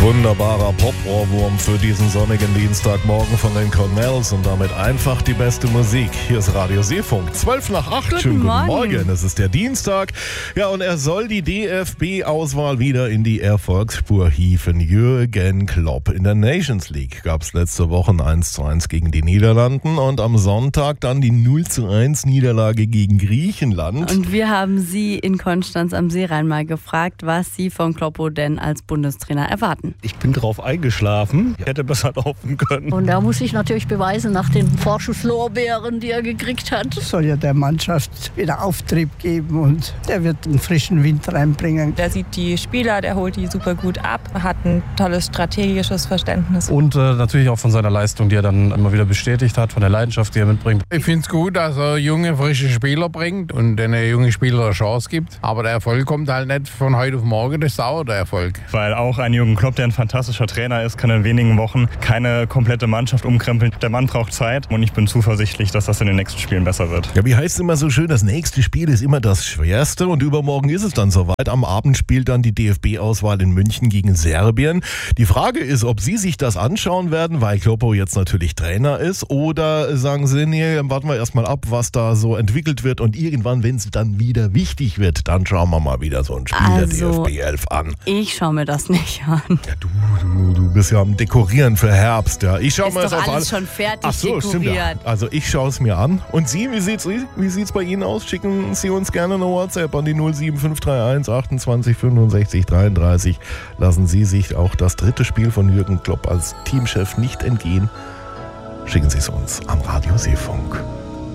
Wunderbarer Pop-Ohrwurm für diesen sonnigen Dienstagmorgen von den Cornells und damit einfach die beste Musik. Hier ist Radio Seefunk, 7:12. Schönen guten Morgen. Es ist der Dienstag. Ja, und er soll die DFB-Auswahl wieder in die Erfolgsspur hieven. Jürgen Klopp. In der Nations League gab es letzte Woche ein 1:1 gegen die Niederlanden und am Sonntag dann die 0:1 Niederlage gegen Griechenland. Und wir haben Sie in Konstanz am Seerhein mal gefragt, was Sie von Kloppo denn als Bundestrainer erwarten. Ich bin drauf eingeschlafen. Ich hätte besser laufen können. Und da muss ich natürlich beweisen, nach den Vorschusslorbeeren, die er gekriegt hat. Soll ja der Mannschaft wieder Auftrieb geben und der wird einen frischen Wind reinbringen. Der sieht die Spieler, der holt die super gut ab, hat ein tolles strategisches Verständnis. Und natürlich auch von seiner Leistung, die er dann immer wieder bestätigt hat, von der Leidenschaft, die er mitbringt. Ich finde es gut, dass er junge, frische Spieler bringt und den jungen Spielern eine Chance gibt. Aber der Erfolg kommt halt nicht von heute auf morgen, das dauert der Erfolg. Weil auch ein Jürgen Klopp, der ein fantastischer Trainer ist, kann in wenigen Wochen keine komplette Mannschaft umkrempeln. Der Mann braucht Zeit und ich bin zuversichtlich, dass das in den nächsten Spielen besser wird. Ja, wie heißt es immer so schön, das nächste Spiel ist immer das schwerste und übermorgen ist es dann soweit. Am Abend spielt dann die DFB-Auswahl in München gegen Serbien. Die Frage ist, ob Sie sich das anschauen werden, weil Kloppo jetzt natürlich Trainer ist, oder sagen Sie, nee, warten wir erstmal ab, was da so entwickelt wird und irgendwann, wenn es dann wieder wichtig wird, dann schauen wir mal wieder so ein Spiel der DFB 11 an. Ich schaue mir das nicht an. Ja, du bist ja am Dekorieren für Herbst, ja. Ich schaue ist mir das doch auf alles schon fertig Ach so, dekoriert. stimmt ja. Also ich schaue es mir an. Und Sie, wie sieht's bei Ihnen aus? Schicken Sie uns gerne eine WhatsApp an die 07531 28 65 33. Lassen Sie sich auch das dritte Spiel von Jürgen Klopp als Teamchef nicht entgehen. Schicken Sie es uns am Radio Seefunk.